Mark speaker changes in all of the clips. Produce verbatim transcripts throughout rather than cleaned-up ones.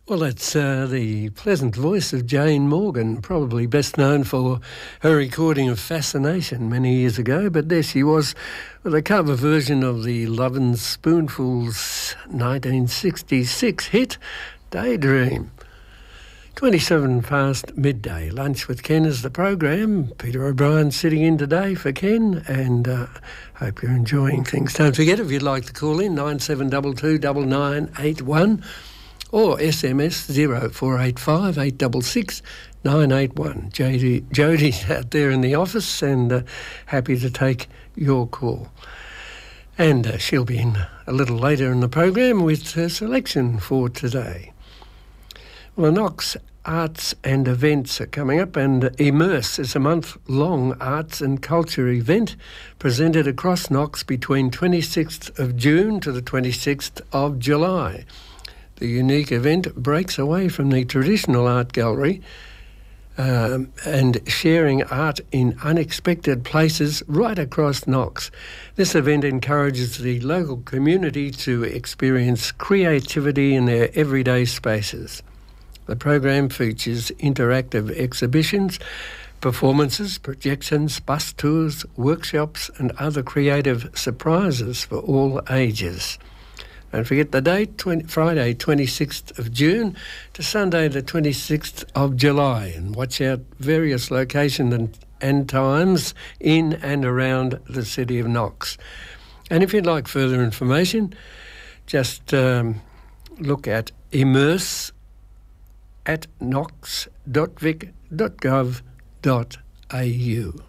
Speaker 1: Well, that's uh, the pleasant voice of Jane Morgan, probably best known for her recording of Fascination many years ago, but there she was with a cover version of the Lovin' Spoonfuls nineteen sixty-six hit, Daydream. twenty-seven past midday. Lunch with Ken is the program. Peter O'Brien sitting in today for Ken, and uh, hope you're enjoying things. Don't forget, if you'd like to call in, nine seven two two nine nine eight one or S M S zero four eight five eight six six nine eight one. Jody, Jody's out there in the office and uh, happy to take your call. And uh, she'll be in a little later in the program with her selection for today. Well, the Knox Arts and Events are coming up, and Immerse is a month-long arts and culture event presented across Knox between twenty-sixth of June to the twenty-sixth of July. The unique event breaks away from the traditional art gallery um, and sharing art in unexpected places right across Knox. This event encourages the local community to experience creativity in their everyday spaces. The program features interactive exhibitions, performances, projections, bus tours, workshops and other creative surprises for all ages. Don't forget the date, twenty, Friday twenty-sixth of June to Sunday the twenty-sixth of July. And watch out various locations and, and times in and around the city of Knox. And if you'd like further information, just um, look at immerse at knox dot vic dot gov dot a u.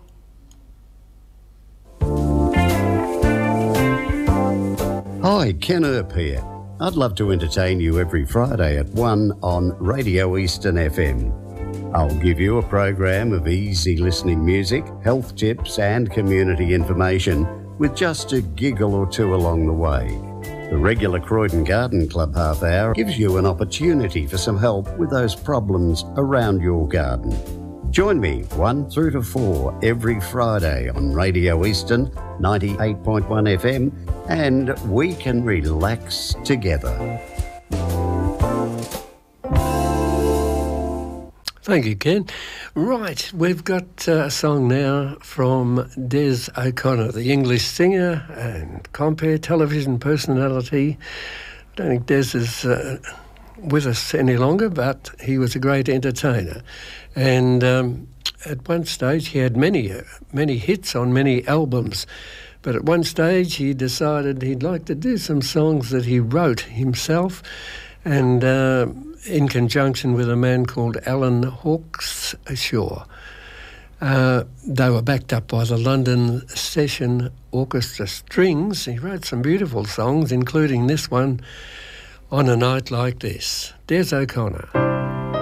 Speaker 2: Hi, Ken Earp here. I'd love to entertain you every Friday at one on Radio Eastern F M. I'll give you a program of easy listening music, health tips and community information with just a giggle or two along the way. The regular Croydon Garden Club half hour gives you an opportunity for some help with those problems around your garden. Join me one through to four every Friday on Radio Eastern ninety-eight point one F M, and we can relax together.
Speaker 1: Thank you, Ken. Right, we've got uh, a song now from Des O'Connor, the English singer and compere television personality. I don't think Des is uh, with us any longer, but he was a great entertainer. And um, at one stage he had many, uh, many hits on many albums. But at one stage he decided he'd like to do some songs that he wrote himself, and uh, in conjunction with a man called Alan Hawkshaw. Uh, they were backed up by the London Session Orchestra Strings. He wrote some beautiful songs, including this one, On a Night Like This. Des O'Connor.